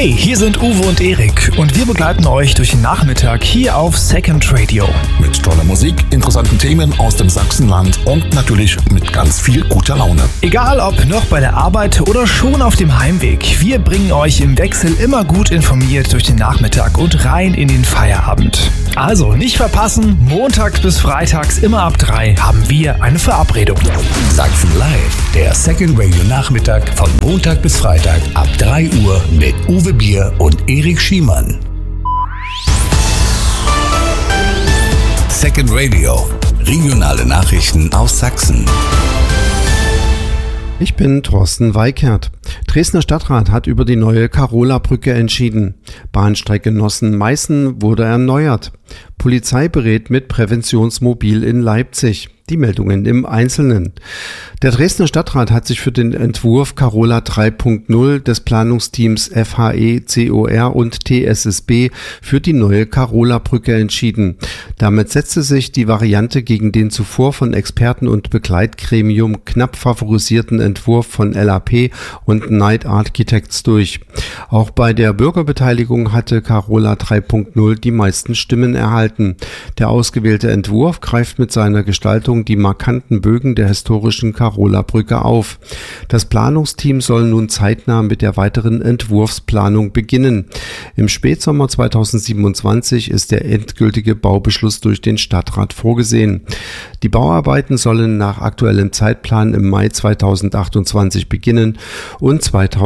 Hey, hier sind Uwe und Erik und wir begleiten euch durch den Nachmittag hier auf Second Radio. Mit toller Musik, interessanten Themen aus dem Sachsenland und natürlich mit ganz viel guter Laune. Egal ob noch bei der Arbeit oder schon auf dem Heimweg, wir bringen euch im Wechsel immer gut informiert durch den Nachmittag und rein in den Feierabend. Also nicht verpassen, montags bis freitags immer ab 3 haben wir eine Verabredung. Sachsen Live, der Second Radio Nachmittag von Montag bis Freitag ab 3 Uhr mit Uwe Bier und Erik Schiemann. Second Radio, regionale Nachrichten aus Sachsen. Ich bin Thorsten Weikert. Dresdner Stadtrat hat über die neue Karola-Brücke entschieden. Bahnstrecke Nossen-Meißen wurde erneuert. Polizei berät mit Präventionsmobil in Leipzig. Die Meldungen im Einzelnen. Der Dresdner Stadtrat hat sich für den Entwurf Karola 3.0 des Planungsteams FHE, COR und TSSB für die neue Karola-Brücke entschieden. Damit setzte sich die Variante gegen den zuvor von Experten und Begleitgremium knapp favorisierten Entwurf von LAP und Knight Architects durch. Auch bei der Bürgerbeteiligung hatte Karola 3.0 die meisten Stimmen erhalten. Der ausgewählte Entwurf greift mit seiner Gestaltung die markanten Bögen der historischen Karola-Brücke auf. Das Planungsteam soll nun zeitnah mit der weiteren Entwurfsplanung beginnen. Im Spätsommer 2027 ist der endgültige Baubeschluss durch den Stadtrat vorgesehen. Die Bauarbeiten sollen nach aktuellem Zeitplan im Mai 2028 beginnen und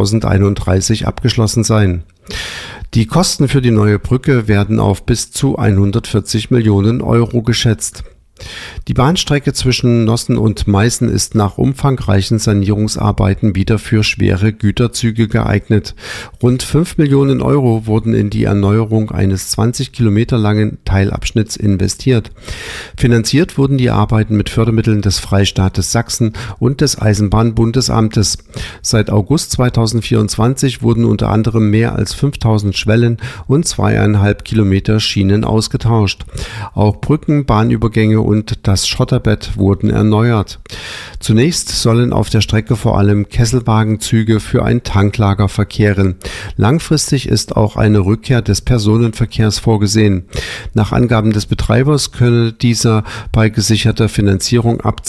2031 abgeschlossen sein. Die Kosten für die neue Brücke werden auf bis zu 140 Millionen Euro geschätzt. Die Bahnstrecke zwischen Nossen und Meißen ist nach umfangreichen Sanierungsarbeiten wieder für schwere Güterzüge geeignet. Rund 5 Millionen Euro wurden in die Erneuerung eines 20 Kilometer langen Teilabschnitts investiert. Finanziert wurden die Arbeiten mit Fördermitteln des Freistaates Sachsen und des Eisenbahnbundesamtes. Seit August 2024 wurden unter anderem mehr als 5000 Schwellen und 2,5 Kilometer Schienen ausgetauscht. Auch Brücken, Bahnübergänge und das Schotterbett wurden erneuert. Zunächst sollen auf der Strecke vor allem Kesselwagenzüge für ein Tanklager verkehren. Langfristig ist auch eine Rückkehr des Personenverkehrs vorgesehen. Nach Angaben des Betreibers könne dieser bei gesicherter Finanzierung ab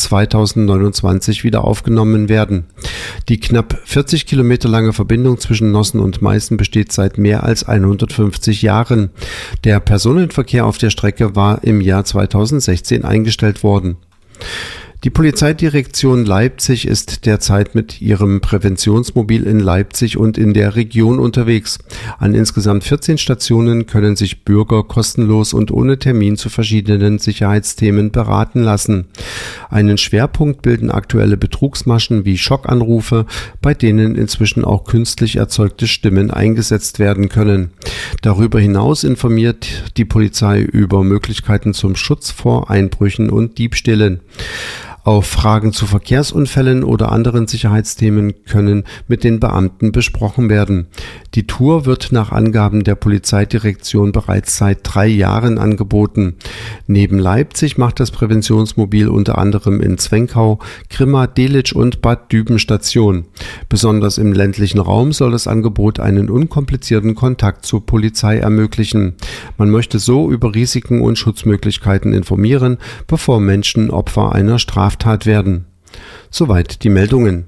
2029 wieder aufgenommen werden. Die knapp 40 Kilometer lange Verbindung zwischen Nossen und Meißen besteht seit mehr als 150 Jahren. Der Personenverkehr auf der Strecke war im Jahr 2016 eingestellt worden. Die Polizeidirektion Leipzig ist derzeit mit ihrem Präventionsmobil in Leipzig und in der Region unterwegs. An insgesamt 14 Stationen können sich Bürger kostenlos und ohne Termin zu verschiedenen Sicherheitsthemen beraten lassen. Einen Schwerpunkt bilden aktuelle Betrugsmaschen wie Schockanrufe, bei denen inzwischen auch künstlich erzeugte Stimmen eingesetzt werden können. Darüber hinaus informiert die Polizei über Möglichkeiten zum Schutz vor Einbrüchen und Diebstählen. Auch Fragen zu Verkehrsunfällen oder anderen Sicherheitsthemen können mit den Beamten besprochen werden. Die Tour wird nach Angaben der Polizeidirektion bereits seit 3 Jahren angeboten. Neben Leipzig macht das Präventionsmobil unter anderem in Zwenkau, Grimma, Delitzsch und Bad Düben Station. Besonders im ländlichen Raum soll das Angebot einen unkomplizierten Kontakt zur Polizei ermöglichen. Man möchte so über Risiken und Schutzmöglichkeiten informieren, bevor Menschen Opfer einer Straftat werden. Soweit die Meldungen.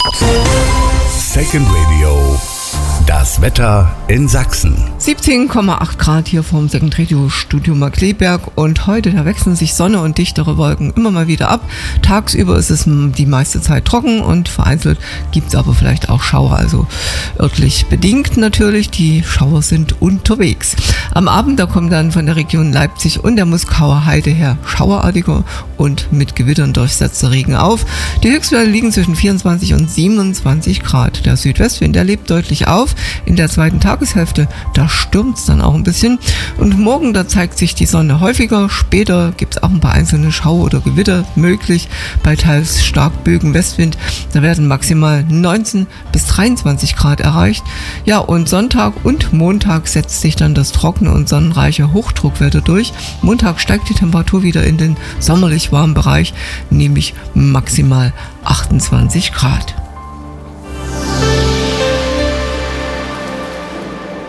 Second Radio, das Wetter in Sachsen. 17,8 Grad hier vom Second Radio Studio Markleberg und heute, da wechseln sich Sonne und dichtere Wolken immer mal wieder ab. Tagsüber ist es die meiste Zeit trocken und vereinzelt gibt es aber vielleicht auch Schauer, also örtlich bedingt natürlich. Die Schauer sind unterwegs. Am Abend, da kommt dann von der Region Leipzig und der Muskauer Heide her schauerartiger und mit Gewittern durchsetzter Regen auf. Die Höchstwerte liegen zwischen 24 und 27 Grad. Der Südwestwind, der lebt deutlich auf. In der zweiten Tageshälfte, da stürmt es dann auch ein bisschen. Und morgen, da zeigt sich die Sonne häufiger. Später gibt es auch ein paar einzelne Schauer oder Gewitter möglich. Bei teils stark böigem Westwind, da werden maximal 19 bis 23 Grad erreicht. Ja, und Sonntag und Montag setzt sich dann das trockene und sonnenreiche Hochdruckwetter durch. Montag steigt die Temperatur wieder in den sommerlich warmen Bereich, nämlich maximal 28 Grad.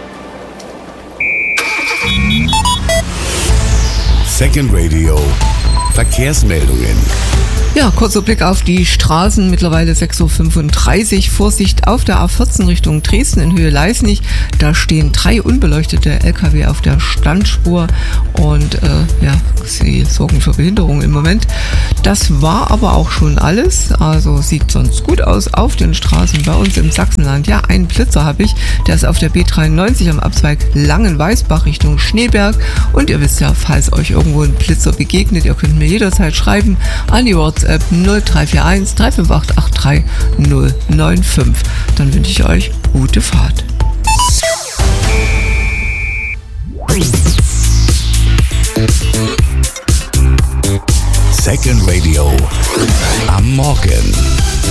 Second Radio Verkehrsmeldungen. Ja, kurzer Blick auf die Straßen, mittlerweile 6.35 Uhr. Vorsicht auf der A14 Richtung Dresden in Höhe Leisnig. Da stehen 3 unbeleuchtete LKW auf der Standspur und sie sorgen für Behinderung im Moment. Das war aber auch schon alles, also sieht sonst gut aus auf den Straßen bei uns im Sachsenland. Ja, einen Blitzer habe ich, der ist auf der B93 am Abzweig Langenweißbach Richtung Schneeberg. Und ihr wisst ja, falls euch irgendwo ein Blitzer begegnet, ihr könnt mir jederzeit schreiben an die WhatsApp 0341 358 83095. Dann wünsche ich euch gute Fahrt. Second Radio am Morgen.